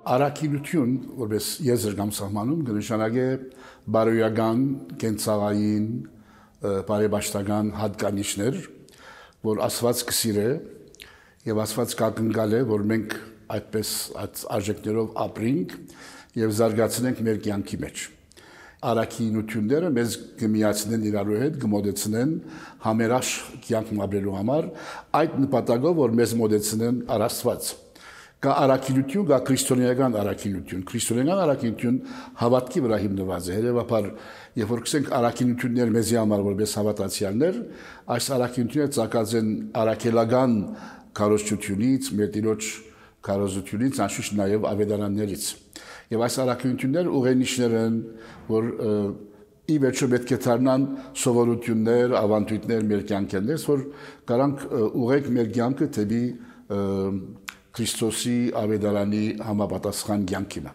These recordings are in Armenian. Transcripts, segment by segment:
Առաքինություն, որպես եզր կամ սահմանում, կնշանակե բարոյական, կենցաղային, բարեբաշխական հատկանիշներ, որ Աստված կսիրե եւ Աստված կակնկալ է, որ մենք այդպես այդ արժեքներով ապրենք եւ զարգացնենք մեր կյանքի մեջ։ Առաքինությունները մեզ կմիացնեն իրարու հետ, կմոտեցնեն համերաշխ կյանք ապրելու համար, այդ նպատակով, որ մեզ մոտեցնեն առ Աստված։ Կա առաքինություն, կա քրիստոնեական առաքինություն։ Քրիստոնեական առաքինություն հավատքի վրա հիմնված է։ Հետևաբար, երբ որ կսենք առաքինություններ մեզի համար որպես հավատացյալներ, այս առաքինությունները ծագած են առաքելական քարոզությունից, մեր Տիրոջ քարոզությունից, անշուշտ նաև ավետարաններից։ Եվ այս առաքինությունները ուղենիշներ են, որ ի վերջո պետք է դառնան սովորություններ, ավանդույթներ մեր կյանքերից, որ կարանք ուղեք մեր կյանքը դեպի Քրիստոսի ավետարանի համապատասխան կյանքին։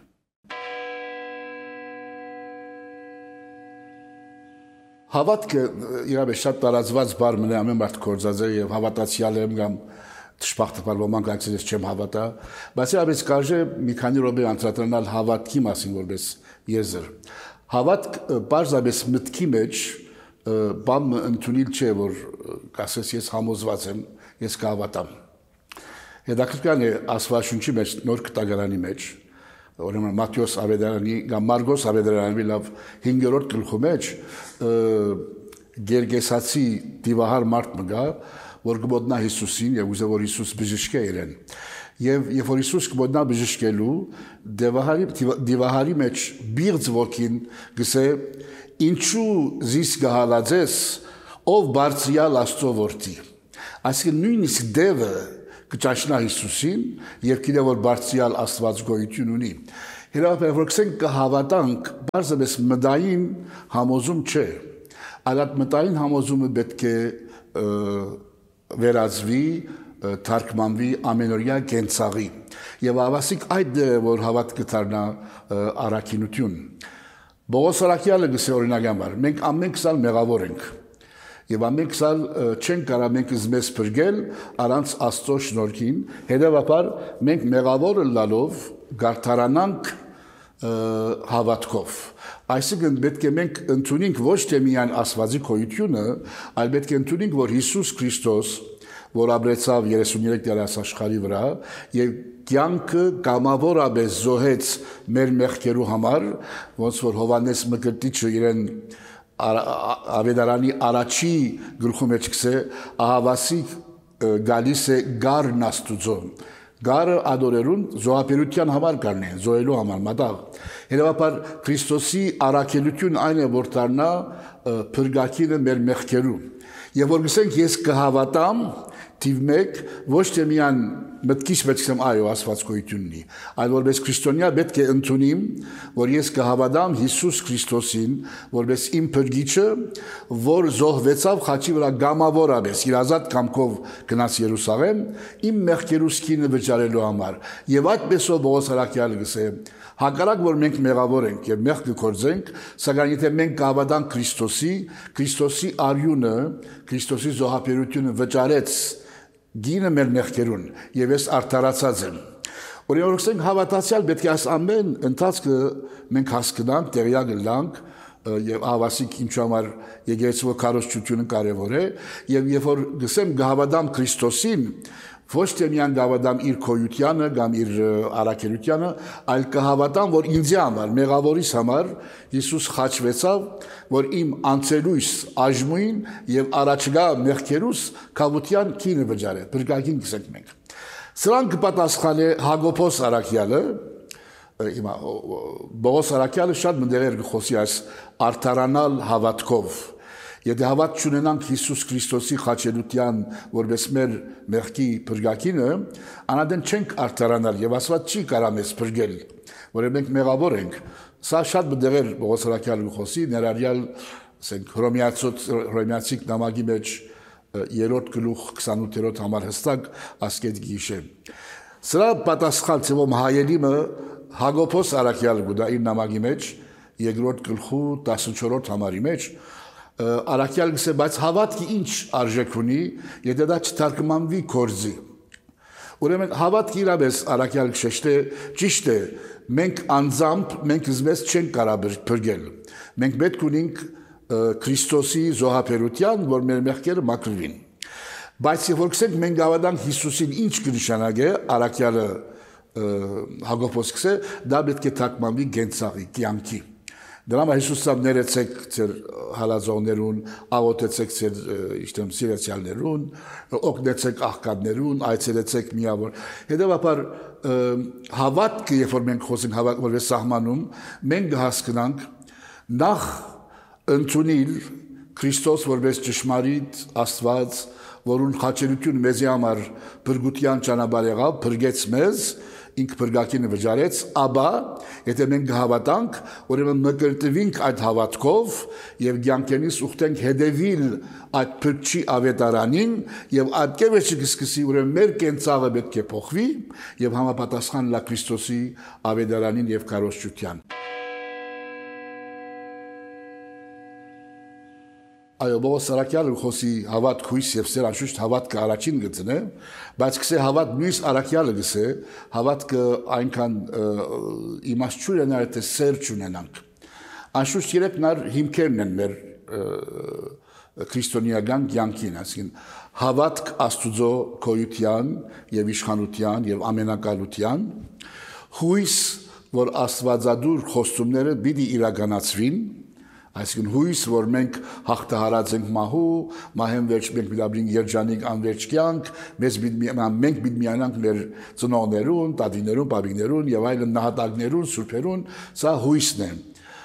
Հավատքը իրապես շատ տարածված բառ մնա ամեն մարդ կորձած է եւ հավատացյալ եմ կամ դժբախտաբար ոմանք այցելես չեմ հավատա, բայց իրապես կարժե մի քանի րոպե անդրադառնալ հավատքի մասին որպես եզր։ Հավատք բարձրապես մտքի մեջ բամ ընդունել չէ, որ կասես ես համոզված եմ, ես կհավատամ։ Հետաքրքրական է Աստվածաշունչի մեջ նոր կտակարանի մեջ, ուրեմն Մատթեոս ավետարանի կամ Մարգոս ավետարանի լավ 5-րդ գլխի մեջ Գերգեսացի դիվահար մարդ մգա, որ կմոտնա Հիսուսին եւ ուզե որ Հիսուս բժշկե իրեն։ Եվ երբ որ Հիսուս կմոտնա բժշկելու, դիվահարի մեջ բիղձ ոգին գսե ինչու զիս գահալածես ով բարձրյալ Աստծո որդի։ Այսինքն նույնիսկ դևը կճաշնա Հիսուսին եւ գիտե որ բարձրյալ Աստված գոյություն ունի։ Հետո որ կսենք կհավատանք, բարձրապես մտային համոզում չէ։ Այդ մտային համոզումը պետք է վերածվի, թարգմանվի ամենօրյա կենցաղի։ Եվ ավասիկ այդ դերը, որ հավատքը դառնա առաքինություն։ Պողոս առաքյալը գսե օրինական, մենք ամեն քսալ մեղավոր ենք։ Եվ ամեն քսալ չենք կարող մենք մեզ փրկել առանց Աստծո շնորհքին, հետևաբար մենք մեղավորը լալով գարթարանանք հավատքով։ Այսինքն պետք է մենք ընդունենք ոչ թե միայն Աստվածի գոյությունը, այլ պետք է ընդունենք, որ Հիսուս Քրիստոս, որ ապրեցավ 33 տարի աշխարհի վրա եւ կյանքը կամավորապես զոհեց մեր մեղքերու համար, ոնց որ Հովհաննես Մկրտիչը իրեն ավետարանի առաջի գլխի մեջ կսե ահավասիկ գալիս է գարն Աստուծո։ Գարը ադորերուն զոհապերության համար կառնեն, զոհելու համար մատաղ։ Հետևաբար Քրիստոսի առաքելություն այն է, որ դառնա փրկակինը մեր մեղքերում։ Եվ որ գսենք ես կհավատամ թիվ 1 ոչ թե միայն մտքիս մեջ եմ այո Աստված գոյություն ունի, այլ որպես քրիստոնյա պետք է ընդունիմ, որ ես կհավատամ Հիսուս Քրիստոսին, որպես իմ փրկիչը, որ զոհվեցավ խաչի վրա գամավորապես, իր ազատ կամքով գնաց Երուսաղեմ, իմ մեղքերուս քինը վճարելու համար։ Եվ այդպեսով Պողոս առաքյալը գսե հակառակ որ մենք մեղավոր ենք եւ մեղ կգործենք, սակայն եթե մենք կհավատանք Քրիստոսի արյունը, Քրիստոսի զոհապերությունը վճարեց գինը մեր մեղքերուն եւ ես արդարացած եմ։ Օրինակ հավատացյալ պետք է այս ամեն ընթացքը մենք հասկանանք, տեղյակ լինենք եւ ավասիկ ինչու համար եկեղեցու քարոզությունը կարեւոր է եւ երբ որ գսեմ գհավատամ Քրիստոսին ոչ թե միայն գավադամ իր քոյությանը կամ իր առաքելությանը, այլ կհավատամ, որ ինձ համար, մեղավորիս համար Հիսուս խաչվեցավ, որ իմ անցելույս աժմույն եւ առաջգա մեղքերուս կավության քինը վճարե, բրգակին կսենք մենք։ Սրան կպատասխանե Հակոբոս առաքյալը, հիմա Պողոս առաքյալը շատ մտերեր կխոսի այս արդարանալ հավատքով։ Եթե հավատ չունենանք Հիսուս Քրիստոսի խաչելության որպես մեր մեղքի փրկակինը, անադեն չենք արդարանալ եւ Աստված չի կարող մեզ փրկել, որը մենք մեղավոր ենք։ Սա շատ մտերեր Պողոս առաքյալը խոսի, ներառյալ ասենք Հռոմեացիք նամակի մեջ 3-րդ գլուխ 28-րդ համար հստակ ասկետ գիշե։ Սրա պատասխան ծևոմ հայելիմը Հակոբոս առաքյալը գուտա իր նամակի մեջ 2-րդ գլխու 14-րդ համարի մեջ Առաքյալ գսե, բայց հավատքի ինչ արժեք ունի, եթե դա չթարգմանվի կորձի։ Ուրեմն հավատք իրավես առաքյալ շեշտե ճիշտ է, մենք անձամբ մենք զմես չենք կարող բրգել։ Մենք պետք ունենք Քրիստոսի զոհաբերության, որ մեր մեղքերը մաքրվին։ Բայց երբ որ գսենք մենք հավատանք Հիսուսին ինչ կնշանակե առաքյալը Հակոբոս գսե, դա պետք է թարգմանվի գենցաղի, կյանքի։ Դրա համար Հիսուսը ներեցեք ձեր հալածողներուն, աղոթեցեք ձեր իշտեմ սիրեցյալներուն, օգնեցեք աղքատներուն, այցելեցեք միավոր։ Հետևաբար հավատքը, երբ որ մենք խոսենք հավատք որպես սահմանում, մենք հասկանանք նախ ընդունել Քրիստոս որպես ճշմարիտ Աստված, որուն խաչելություն մեզի համար բրգության ճանապարհ եղավ, բրգեց մեզ, ինք բրգակինը վճարեց, ապա եթե մենք հավատանք, ուրեմն մկրտվենք այդ հավատքով եւ ցանկենից ուխտենք հետևիլ այդ բրգչի ավետարանին եւ այդ կեվեչը կսկսի ուրեմն մեր կենցաղը պետք է փոխվի եւ համապատասխան լա Քրիստոսի ավետարանին եւ քարոզչության։ Այո, Պողոս առաքյալը խոսի հավատք, հույս եւ սեր անշուշտ հավատքը առաջին գծն է, բայց գսե հավատ նույնս առաքյալը գսե հավատքը այնքան իմաստություն ունենա, թե սեր չունենանք։ Անշուշտ երեքն հիմքերն են մեր քրիստոնեական կյանքին, այսինքն հավատք Աստուծո գոյության եւ իշխանության եւ ամենակալության, հույս, որ Աստվածադուր խոստումները պիտի իրականացվին, այսինքն հույս, որ մենք հաղթահարած ենք մահու, մահեն վերջ մենք միլաբրին երջանիկ անվերջ կյանք, մենք պիտի միանանք մեր ծնողներուն, տատիներուն, պապիկներուն եւ այլն նահատակներուն, սուրբերուն, սա հույսն է։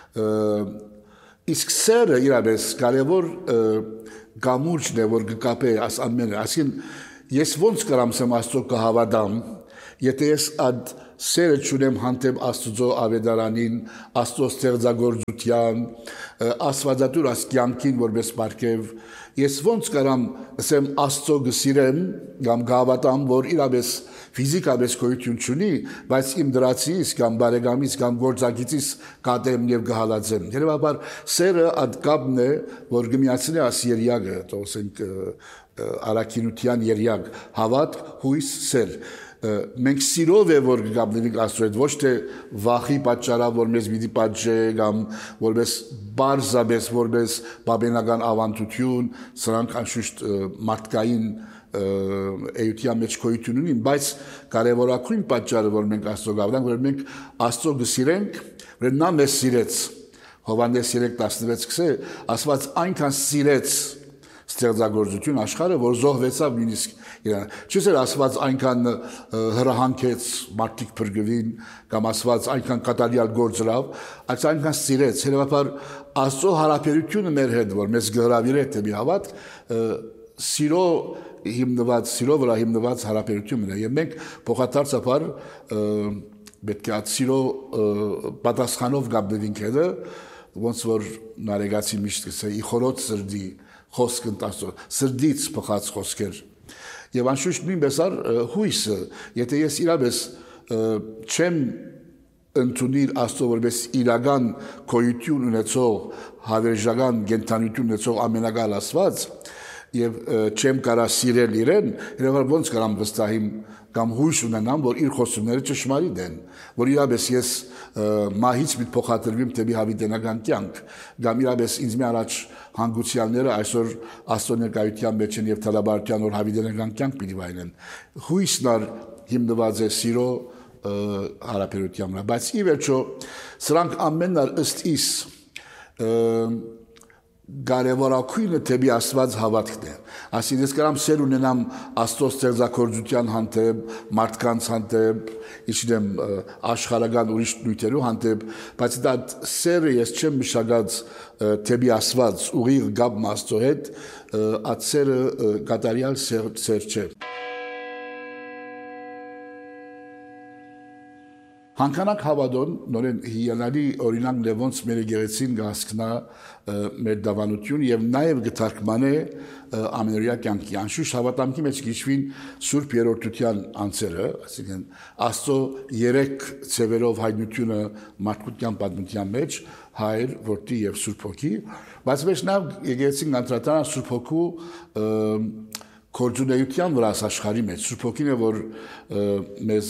Իսկ սերը իրապես կարևոր գամուրջն է, որ կկապե այս ամենը, այսինքն ես ոնց կարամ սեմ Աստծո կհավատամ, եթե ես այդ սերը չունեմ հանդեպ Աստծո ավետարանին, Աստծո ստեղծագործության, Աստվածատուր այս կյանքին որպես պարգև, ես ոնց կարամ ասեմ Աստծո գսիրեմ կամ գավատամ, որ իրապես ֆիզիկապես գոյություն չունի, բայց իմ դրացից կամ բարեկամից կամ գործակիցից կատեմ եւ գհալածեմ։ Հետևաբար սերը այդ կապն է, որ գմիացնի աս երյակը, ասենք արաքինության երյակ, հավատք, հույս, սեր։ Մենք սիրով է որ գաբնենք Աստծո հետ, ոչ թե վախի պատճառով որ մեզ պիտի պատժե կամ որպես բարձաբես որպես բաբենական ավանդություն, սրանք անշուշտ մարդկային էության մեջ գոյություն ունին, բայց կարևորագույն պատճառը որ մենք Աստծո գավնանք, որ մենք Աստծո գսիրենք, որ նա մեզ սիրեց։ Հովհաննես 3:16 գսե, Աստված այնքան սիրեց ստեղծագործություն աշխարհը, որ զոհվեցավ նույնիսկ իրան։ Չսեր Աստված այնքան հրահանքեց մարդիկ բրգվին, կամ Աստված այնքան կատարյալ գործրավ, այս այնքան սիրեց։ Հետևաբար Աստծո հարաբերությունը մեր հետ, որ մեզ գհրավիր է դեպի հավատ, սիրո վրա հիմնված հարաբերություն է, եւ մենք փոխադարձաբար պետք է այդ սիրո պատասխանով գաբնվենք հետը, ոնց որ նարեգացի միշտ կսե, իխորոց սրդի խոսք ընտասո, սրդից փոխած խոսքեր։ Եվ անշուշտ նույնպես հույսը, եթե ես իրապես չեմ ընդունել Աստծո որպես իրական գոյություն ունեցող, հավերժական կենդանություն ունեցող ամենակալ Աստված, եւ չեմ կարա սիրել իրեն, երբ ոնց կարամ վստահիմ կամ հույս ունենամ, որ իր խոսումները ճշմարիտ են, որ իրապես ես մահից մի փոխադրվիմ դեպի հավիտենական կյանք, կամ իրապես ինձ մի առաջ հանգուցյալները այսօր Աստծո ներկայության մեջ են եւ թալաբարության որ հավիտենական կյանք պիտի վայելեն։ Հույսն հիմնված է սիրո հարաբերության վրա, բայց ի վերջո սրանք ամենն ըստ իս կարևորագույնը դեպի Աստված հավատքն է։ Այսինքն ես կարամ սեր ունենամ Աստծո ստեղծագործության հանդեպ, մարդկանց հանդեպ, իչնեմ աշխարհական ուրիշ նյութերու հանդեպ, բայց դա սերը ես չեմ մշակած դեպի Աստված, ուղիղ գապ Աստծո հետ, այդ սերը կատարյալ սեր չէ։ Հանքանակ հավատոն, նորեն հիանալի օրինակ լևոնց մեր գեղեցին գասկնա մեր դավանություն եւ նաեւ գթարկմանե ամենօրյա կյանքի անշուշտ հավատամքի մեջ գիշվին Սուրբ Երրորդության անձերը, այսինքն Աստծո երեք ծևերով հայտնությունը մարդկության պատմության մեջ Հայր, Որդի եւ Սուրբ Հոգի, բայց մեջ նաեւ եկեղեցին անդրադառնա Սուրբ Հոգու կորձունեության վրա աշխարհի մեջ Սուրբ Հոգին է որ մեզ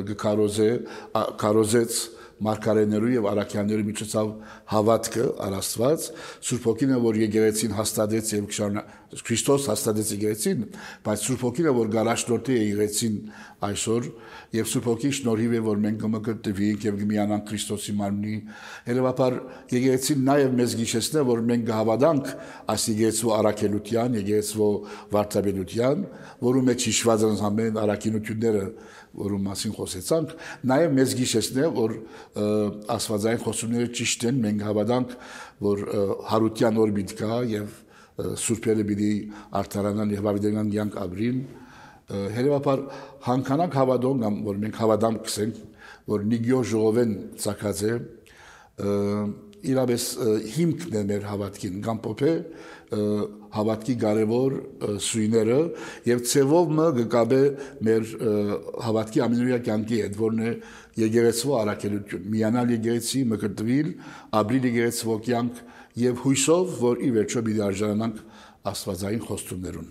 կարոզեց մարգարեներու եւ առաքյաններու միջոցով հավատքը առաստված Սուրբ Հոգին է որ եկեղեցին հաստատեց եւ Քրիստոս հաստատեց եկեղեցին բայց Սուրբ Հոգին է որ գարաշնորհի է եկեղեցին այսօր եւ Սուրբ Հոգի շնորհիվ է որ մենք կմգտնվենք եւ կմիանանք Քրիստոսի մարմնի հետեւաբար եկեղեցին նաեւ մեզ գիշեցնե որ մենք կհավատանք այս եկեղեցու առաքելության եկեղեցու վարդապետության որում մեջ հիշված են ամեն առաքինությունները որում մասին խոսեցանք նաեւ մեզ գիշեցնե որ աստվածային խոսումները ճիշտ են մենք հավատանք որ հարության օր պիտի գա եւ սուրբերը պիտի արդարանան եւ հավիտենական կյանք ապրին հետեւաբար հանկանակ հավատում որ մենք հավատամ կսենք որ նիգյո ժողովեն ցակած է իրավես հիմքն է մեր հավատքին կամ փոփե հավատքի կարևոր սույները եւ ցևով մը գկաբե մեր հավատքի ամենօրյա կյանքի հետ որն է եկեղեցու առաքելություն միանալ եկեղեցի մկրտվել ապրիլ եկեղեցու կյանք եւ հույսով որ ի վերջո պիտի արժանանանք աստվածային խոստումներուն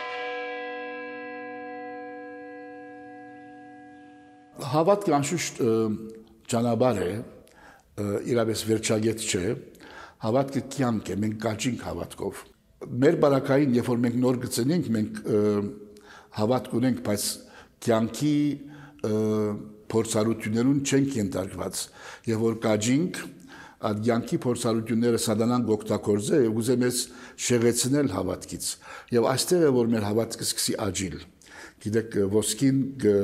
հավատքը անշուշտ ճանապարհ է իրավես վերջագետ չէ հավատքը կյանք է մենք կաճինք հավատքով մեր բարակային երբ որ մենք նոր գծենենք մենք հավատք ունենք բայց կյանքի փորձառություններուն չենք ենթարկված եւ որ կաճինք այդ կյանքի փորձառությունները սատանան գոկտակորձե եւ ուզե մեզ շեղեցնել հավատքից եւ այստեղ է որ մեր հավատքը սկսի աճիլ գիտեք ոսկին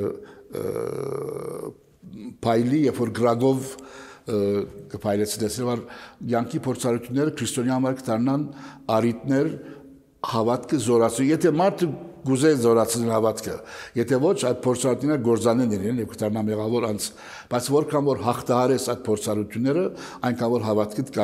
փայլի երբ որ գրագով կփայլեցնես որ յանքի փորձառությունները քրիստոնյա համար կդառնան արիտներ հավատքը զորացու եթե մարդը գուզե զորացնել հավատքը եթե ոչ այդ փորձառությունները գործանեն իրեն եւ կդառնա մեղավոր անց բայց որքան որ հաղթահարես այդ փորձառությունները այնքան որ հավատքդ